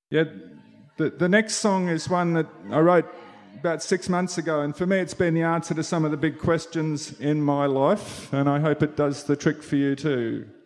Yeah, the next song is one that I wrote about 6 months ago, and for me it's been the answer to some of the big questions in my life, and I hope it does the trick for you too.